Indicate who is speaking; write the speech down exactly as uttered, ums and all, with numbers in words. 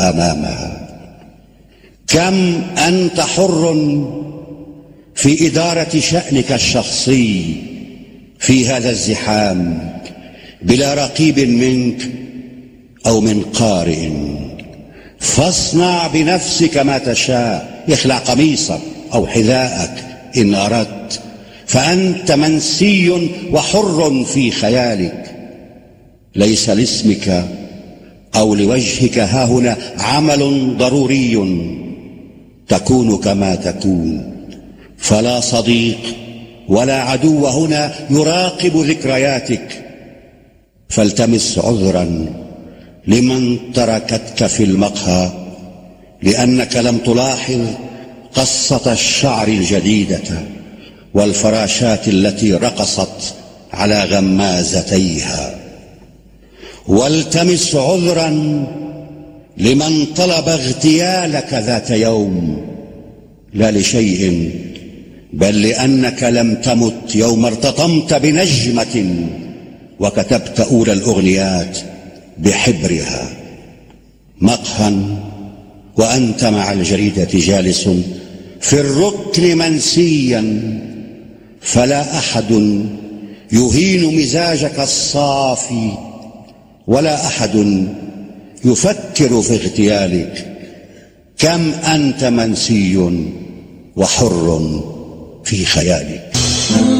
Speaker 1: أمامها. كم أنت حر في إدارة شأنك الشخصي في هذا الزحام بلا رقيب منك أو من قارئ. فاصنع بنفسك ما تشاء، اخلع قميصك أو حذاءك إن أردت، فأنت منسي وحر في خيالك. ليس لاسمك أو لوجهك هاهنا عمل ضروري، تكون كما تكون، فلا صديق ولا عدو هنا يراقب ذكرياتك. فالتمس عذرا لمن تركتك في المقهى لأنك لم تلاحظ قصة الشعر الجديدة والفراشات التي رقصت على غمازتيها. والتمس عذرا لمن طلب اغتيالك ذات يوم، لا لشيء بل لأنك لم تمت يوم ارتطمت بنجمة وكتبت أولى الأغنيات بحبرها. مقهى وأنت مع الجريدة جالس في الركن منسيا، فلا أحد يهين مزاجك الصافي ولا أحد يفكر في اغتيالك. كم أنت منسي وحر في خيالك.